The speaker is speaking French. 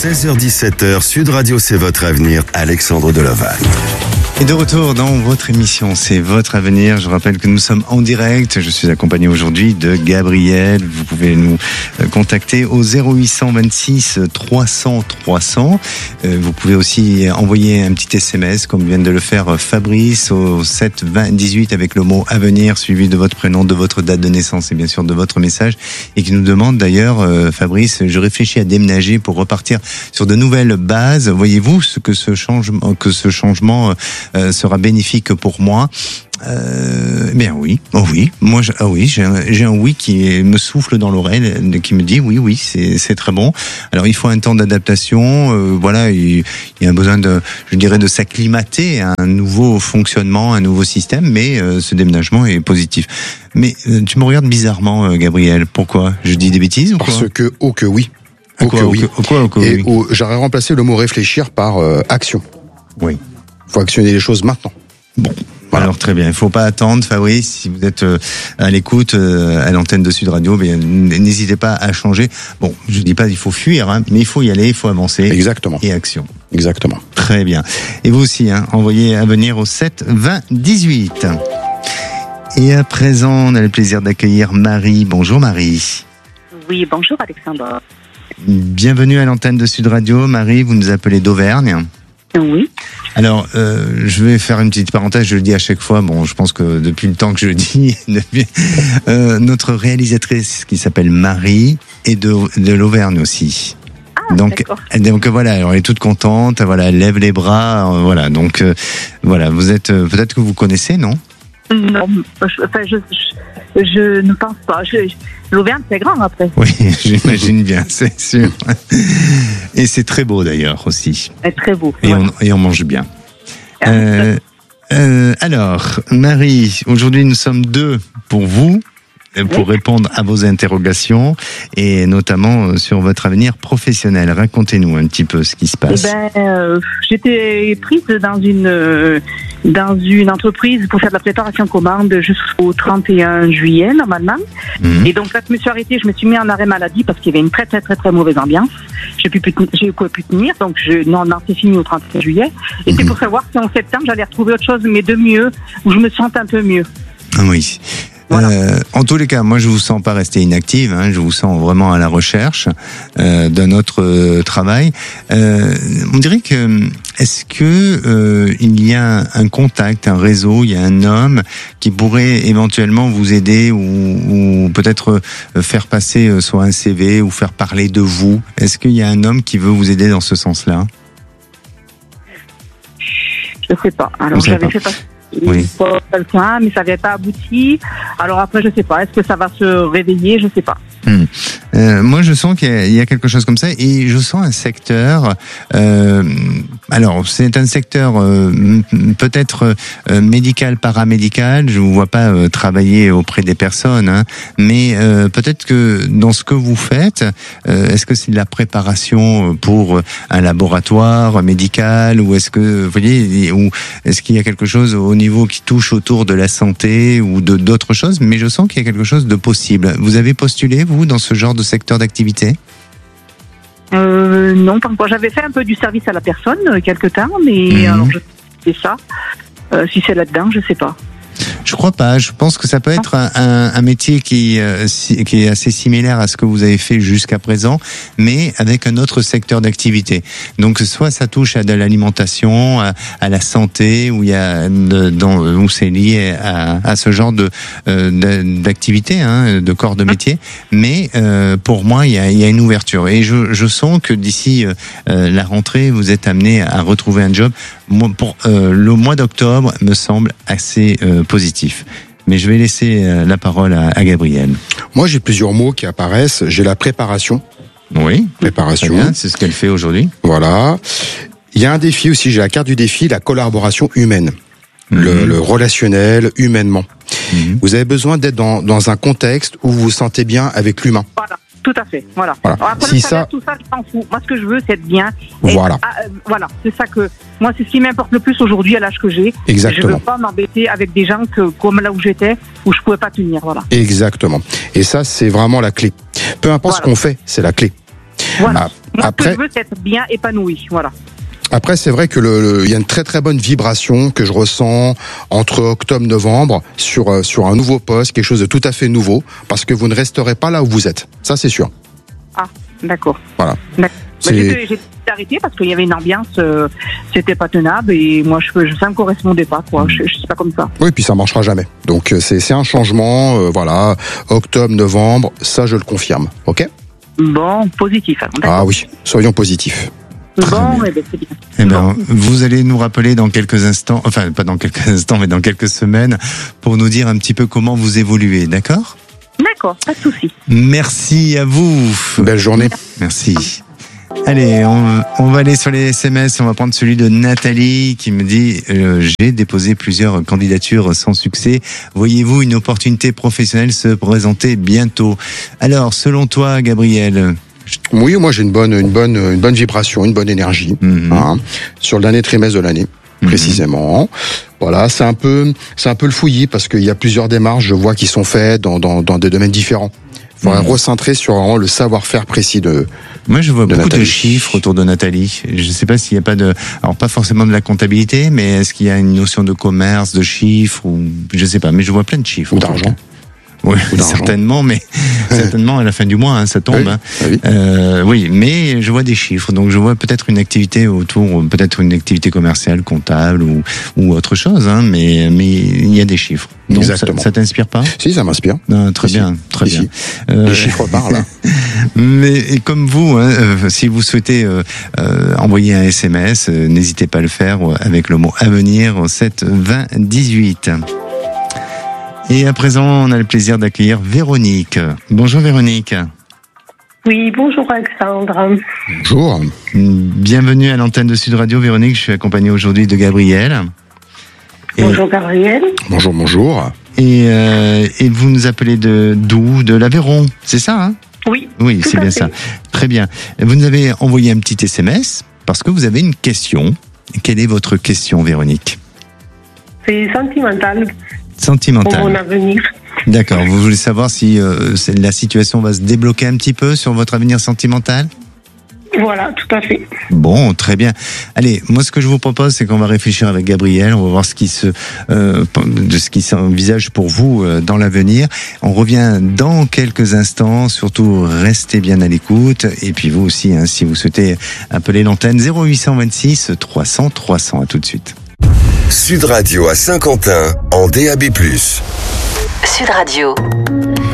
16h-17h, Sud Radio, c'est votre avenir. Alexandre Delaval. Et de retour dans votre émission, c'est votre avenir. Je rappelle que nous sommes en direct. Je suis accompagné aujourd'hui de Gabriel. Vous pouvez nous contacter au 0826 300 300. Vous pouvez aussi envoyer un petit SMS comme vient de le faire Fabrice au 7 20 18 avec le mot avenir suivi de votre prénom, de votre date de naissance et bien sûr de votre message. Et qui nous demande d'ailleurs, Fabrice, je réfléchis à déménager pour repartir sur de nouvelles bases. Voyez-vous que ce changement sera bénéfique pour moi? Bien oui, moi j'ai un oui qui me souffle dans l'oreille, qui me dit oui, c'est très bon. Alors il faut un temps d'adaptation, voilà, il y a besoin de s'acclimater à un nouveau fonctionnement, un nouveau système, mais ce déménagement est positif. Mais tu me regardes bizarrement, Gabriel. Pourquoi? Je dis des bêtises ou quoi? Parce que oui. Et j'aurais remplacé le mot réfléchir par action. Oui. Faut actionner les choses maintenant. Bon. Voilà. Alors très bien, il ne faut pas attendre, Fabrice, si vous êtes à l'écoute à l'antenne de Sud Radio, n'hésitez pas à changer. Bon, je ne dis pas qu'il faut fuir, mais il faut y aller, il faut avancer. Exactement. Et action. Exactement. Très bien. Et vous aussi, envoyez avenir au 7 20 18. Et à présent, on a le plaisir d'accueillir Marie. Bonjour Marie. Oui, bonjour Alexandre. Bienvenue à l'antenne de Sud Radio. Marie, vous nous appelez d'Auvergne. Oui. Alors, je vais faire une petite parenthèse, je le dis à chaque fois, je pense que depuis le temps que je le dis, notre réalisatrice qui s'appelle Marie est de l'Auvergne aussi. Ah, donc voilà, alors elle est toute contente, voilà, elle lève les bras, voilà, donc voilà, vous êtes, peut-être que vous connaissez, non? Non, je ne pense pas. L'Auvergne, c'est grand après. Oui, j'imagine bien, c'est sûr. Et c'est très beau d'ailleurs aussi. C'est très beau. Et on mange bien. Alors, Marie, aujourd'hui nous sommes deux pour vous, pour répondre à vos interrogations et notamment sur votre avenir professionnel. Racontez-nous un petit peu ce qui se passe. J'étais prise dans une entreprise pour faire de la préparation commande jusqu'au 31 juillet normalement. Et donc là, je me suis arrêtée, je me suis mis en arrêt maladie parce qu'il y avait une très très très très mauvaise ambiance. J'ai pu tenir, donc c'est fini au 31 juillet. Et c'est pour savoir si en septembre j'allais retrouver autre chose, mais de mieux, où je me sente un peu mieux. Oui. Voilà. En tous les cas, moi je vous sens pas rester inactive, je vous sens vraiment à la recherche d'un autre travail. On dirait que est-ce que il y a un contact, un réseau, il y a un homme qui pourrait éventuellement vous aider ou peut-être faire passer soit un CV ou faire parler de vous? Est-ce qu'il y a un homme qui veut vous aider dans ce sens-là? Je sais pas. Alors j'avais fait passer. Oui. Quelqu'un, mais ça n'avait pas abouti. Alors après, je sais pas. Est-ce que ça va se réveiller? Je sais pas. Moi, je sens qu'il y a quelque chose comme ça, et je sens un secteur. Alors, c'est un secteur peut-être médical, paramédical. Je vous vois pas travailler auprès des personnes, mais peut-être que dans ce que vous faites, est-ce que c'est de la préparation pour un laboratoire médical, ou est-ce que vous voyez, ou est-ce qu'il y a quelque chose au niveau qui touche autour de la santé ou d'autres choses? Mais je sens qu'il y a quelque chose de possible. Vous avez postulé, vous, dans ce genre de secteur d'activité? Non, pas encore. J'avais fait un peu du service à la personne quelque temps, mais alors c'est ça. Si c'est là-dedans, je sais pas. Je crois pas. Je pense que ça peut être un métier qui est assez similaire à ce que vous avez fait jusqu'à présent, mais avec un autre secteur d'activité. Donc, soit ça touche à de l'alimentation, à la santé, où où c'est lié à ce genre d'activité, de corps de métier. Mais pour moi, il y a une ouverture, et je sens que d'ici la rentrée, vous êtes amené à retrouver un job. Pour le mois d'octobre me semble assez positif. Mais je vais laisser la parole à Gabriel. Moi, j'ai plusieurs mots qui apparaissent. J'ai la préparation. Oui. Préparation. Très bien, c'est ce qu'elle fait aujourd'hui. Voilà. Il y a un défi aussi. J'ai la carte du défi, la collaboration humaine. Le relationnel, humainement. Vous avez besoin d'être dans un contexte où vous vous sentez bien avec l'humain. Voilà. Tout à fait, voilà. Alors, après, si tout ça, je m'en fous. Moi, ce que je veux, c'est être bien. Voilà. Voilà, c'est ça que... Moi, c'est ce qui m'importe le plus aujourd'hui à l'âge que j'ai. Exactement. Je veux pas m'embêter avec des gens comme là où j'étais, où je pouvais pas tenir, voilà. Exactement. Et ça, c'est vraiment la clé. Peu importe ce qu'on fait, c'est la clé. Voilà. Moi, ce que je veux, c'est être bien épanoui, voilà. Après, c'est vrai que il y a une très très bonne vibration que je ressens entre octobre-novembre sur un nouveau poste, quelque chose de tout à fait nouveau, parce que vous ne resterez pas là où vous êtes. Ça, c'est sûr. Ah, d'accord. Voilà. J'ai arrêté parce qu'il y avait une ambiance, c'était pas tenable et moi ça me correspondait pas, quoi. Je suis pas comme ça. Oui, puis ça marchera jamais. Donc c'est un changement, voilà. Octobre, novembre, ça je le confirme. Ok. Bon, positif. Alors, ah oui, soyons positifs. Bon, eh ben, c'est bien. Eh ben, vous allez nous rappeler dans quelques instants, enfin pas dans quelques instants, mais dans quelques semaines, pour nous dire un petit peu comment vous évoluez, d'accord ? D'accord, pas de souci. Merci à vous. Belle journée. Merci. Allez, on va aller sur les SMS. On va prendre celui de Nathalie qui me dit j'ai déposé plusieurs candidatures sans succès. Voyez-vous une opportunité professionnelle se présenter bientôt ? Alors, selon toi, Gabriel ? Oui, moi j'ai une bonne vibration, une bonne énergie sur le dernier trimestre de l'année. Précisément. Voilà, c'est un peu le fouillis parce qu'il y a plusieurs démarches, je vois, qui sont faites dans des domaines différents. Il faudrait recentrer sur vraiment le savoir-faire précis de. Moi, je vois beaucoup Nathalie. de chiffres autour de Nathalie. Je ne sais pas s'il n'y a pas alors pas forcément de la comptabilité, mais est-ce qu'il y a une notion de commerce, de chiffres ou je sais pas, mais je vois plein de chiffres. Ou d'argent. Oui, certainement, mais certainement à la fin du mois, ça tombe. Oui, oui, mais je vois des chiffres, donc je vois peut-être une activité autour, peut-être une activité commerciale, comptable ou autre chose, mais il y a des chiffres. Donc exactement. Ça t'inspire pas ? Si, ça m'inspire. Très bien. Les chiffres parlent. Mais et comme vous, si vous souhaitez envoyer un SMS, n'hésitez pas à le faire avec le mot avenir au 7 20 18. Et à présent, on a le plaisir d'accueillir Véronique. Bonjour Véronique. Oui, bonjour Alexandre. Bonjour. Bienvenue à l'antenne de Sud Radio, Véronique. Je suis accompagné aujourd'hui de Gabriel. Bonjour Gabriel. Bonjour. Et vous nous appelez d'où ? De l'Aveyron, c'est ça, hein ? Oui. Oui, c'est bien ça. Très bien. Vous nous avez envoyé un petit SMS parce que vous avez une question. Quelle est votre question, Véronique ? C'est sentimental. Sentimental. Pour mon avenir. D'accord. Vous voulez savoir si la situation va se débloquer un petit peu sur votre avenir sentimental ? Voilà, tout à fait. Bon, très bien. Allez, moi ce que je vous propose, c'est qu'on va réfléchir avec Gabriel. On va voir ce qui s'envisage pour vous dans l'avenir. On revient dans quelques instants. Surtout, restez bien à l'écoute. Et puis vous aussi, si vous souhaitez appeler l'antenne 0826 300 300. À tout de suite. Sud Radio à Saint-Quentin en DAB+. Sud Radio.